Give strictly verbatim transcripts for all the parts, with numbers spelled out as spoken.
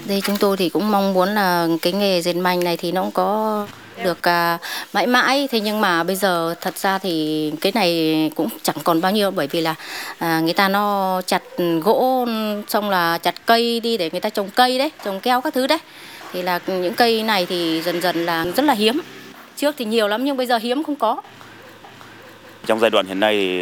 Đây chúng tôi thì cũng mong muốn là cái nghề dệt may này thì nó cũng có được à, mãi mãi. Thế nhưng mà bây giờ thật ra thì cái này cũng chẳng còn bao nhiêu, bởi vì là à, người ta nó chặt gỗ xong là chặt cây đi để người ta trồng cây đấy, trồng keo các thứ đấy. Thì là những cây này thì dần dần là rất là hiếm. Trước thì nhiều lắm nhưng bây giờ hiếm không có. Trong giai đoạn hiện nay thì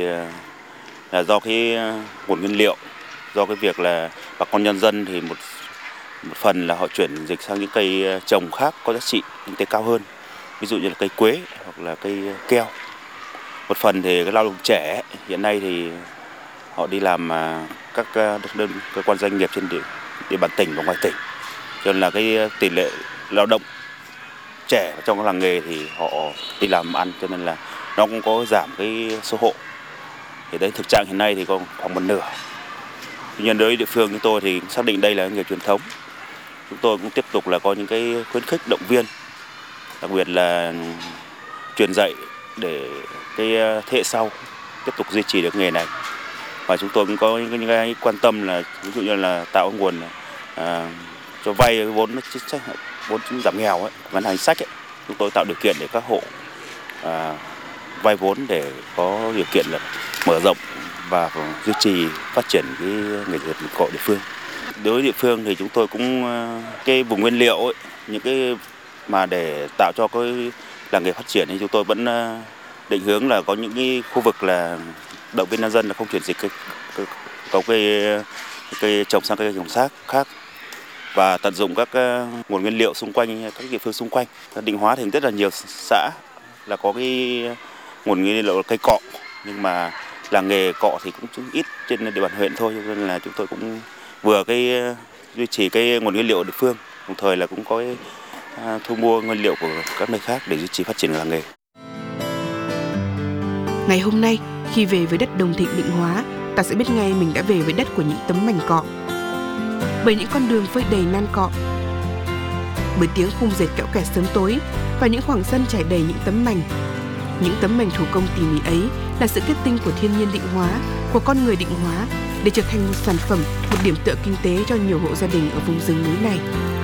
là do cái nguồn nguyên liệu, do cái việc là bà con nhân dân thì một một phần là họ chuyển dịch sang những cây trồng khác có giá trị kinh tế cao hơn, ví dụ như là cây quế hoặc là cây keo. Một phần thì cái lao động trẻ hiện nay thì họ đi làm các đơn cơ quan doanh nghiệp trên địa, địa bàn tỉnh và ngoài tỉnh, cho nên là cái tỷ lệ lao động trẻ trong cái làng nghề thì họ đi làm ăn, cho nên là nó cũng có giảm cái số hộ. Thì đấy, thực trạng hiện nay thì còn khoảng một nửa. Tuy nhiên đối với địa phương chúng tôi thì xác định đây là nghề truyền thống. Chúng tôi cũng tiếp tục là có những cái khuyến khích động viên, đặc biệt là truyền dạy để cái thế hệ sau tiếp tục duy trì được nghề này. Và chúng tôi cũng có những cái quan tâm là ví dụ như là tạo nguồn à, cho vay vốn chính sách, vốn giảm nghèo ấy, ngân hàng sách ấy. Chúng tôi tạo điều kiện để các hộ à, vay vốn để có điều kiện là mở rộng và duy trì phát triển cái nghề dệt cọ địa phương. Đối với địa phương thì chúng tôi cũng cái vùng nguyên liệu ấy, những cái mà để tạo cho cái làng nghề phát triển thì chúng tôi vẫn định hướng là có những cái khu vực là động viên nhân dân là không chuyển dịch cái, cái, có cây cây trồng sang cây trồng khác khác và tận dụng các nguồn nguyên liệu xung quanh các địa phương xung quanh. Định Hóa thì rất là nhiều xã là có cái nguồn nguyên liệu cây cọ, nhưng mà làng nghề cọ thì cũng ít trên địa bàn huyện thôi, cho nên là chúng tôi cũng vừa cái duy trì cái nguồn nguyên liệu địa phương, đồng thời là cũng có cái, à, thu mua nguyên liệu của các nơi khác để duy trì phát triển làng nghề. Ngày hôm nay, khi về với đất Đồng Thịnh Định Hóa, ta sẽ biết ngay mình đã về với đất của những tấm mảnh cọ. Bởi những con đường phơi đầy nan cọ, bởi tiếng khung dệt kẽo kẹt sớm tối và những khoảng sân trải đầy những tấm mảnh. Những tấm mảnh thủ công tỉ mỉ ấy là sự kết tinh của thiên nhiên Định Hóa, của con người Định Hóa, để trở thành một sản phẩm, một điểm tựa kinh tế cho nhiều hộ gia đình ở vùng rừng núi này.